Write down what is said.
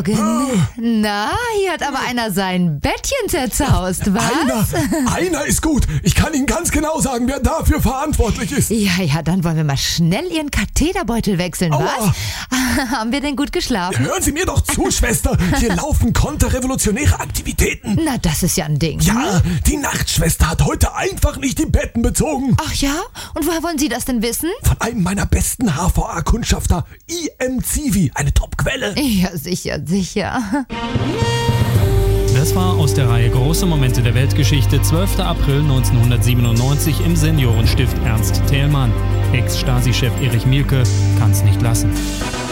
Morgen. Na, hier hat aber einer sein Bettchen zerzaust, was? Einer ist gut. Ich kann Ihnen ganz genau sagen, wer dafür verantwortlich ist. Ja, dann wollen wir mal schnell Ihren Katheterbeutel wechseln, Aua. was? Haben wir denn gut geschlafen? Hören Sie mir doch zu, Schwester. Hier laufen konterrevolutionäre Aktivitäten. Na, das ist ja ein Ding. Ja, die Nachtschwester hat heute einfach nicht die Betten bezogen. Ach ja? Und woher wollen Sie das denn wissen? Von einem meiner besten HVA-Kundschafter, IM Zivi, eine Top-Quelle. Ja, sicher. Das war aus der Reihe Große Momente der Weltgeschichte, 12. April 1997 im Seniorenstift Ernst Thälmann. Ex-Stasi-Chef Erich Mielke kann's nicht lassen.